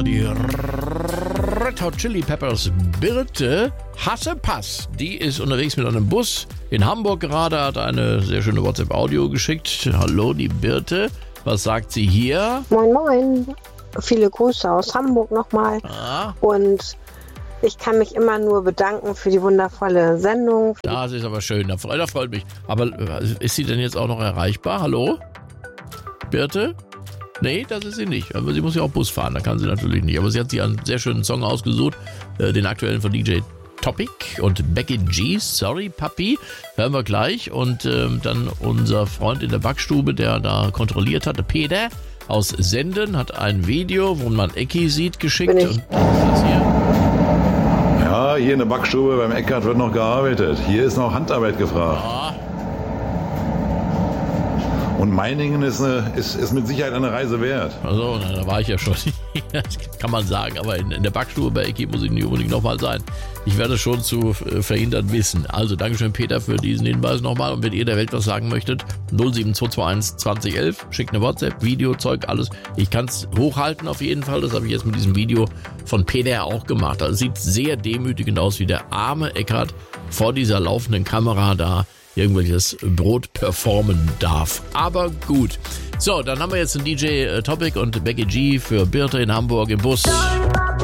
war die Red Hot Chili Peppers Birte Hassepass. Die ist unterwegs mit einem Bus in Hamburg gerade, hat eine sehr schöne WhatsApp-Audio geschickt. Hallo, die Birte. Was sagt sie hier? Moin, moin. Viele Grüße aus Hamburg nochmal. Und ich kann mich immer nur bedanken für die wundervolle Sendung. Das ist aber schön, das freut mich. Aber ist sie denn jetzt auch noch erreichbar? Hallo? Birte? Nee, das ist sie nicht. Aber sie muss ja auch Bus fahren, da kann sie natürlich nicht. Aber sie hat sich einen sehr schönen Song ausgesucht, den aktuellen von DJ Topic und Becky G, Sorry Papi, hören wir gleich. Und dann unser Freund in der Backstube, der da kontrolliert hatte, Peter aus Senden, hat ein Video, wo man Ecki sieht, geschickt. Und das hier. Ja, hier in der Backstube beim Eckart wird noch gearbeitet. Hier ist noch Handarbeit gefragt. Ja. Und Meiningen ist mit Sicherheit eine Reise wert. Also, da war ich ja schon. Das kann man sagen, aber in der Backstube bei Ecki muss ich nicht unbedingt nochmal sein. Ich werde es schon zu verhindern wissen. Also, Dankeschön, Peter, für diesen Hinweis nochmal. Und wenn ihr der Welt was sagen möchtet, 07221 2011, schickt eine WhatsApp, Video, Zeug, alles. Ich kann es hochhalten auf jeden Fall. Das habe ich jetzt mit diesem Video von Peter auch gemacht. Also, es sieht sehr demütigend aus, wie der arme Eckart vor dieser laufenden Kamera da irgendwelches Brot performen darf. Aber gut. So, dann haben wir jetzt den DJ Topic und Becky G für Birte in Hamburg im Bus.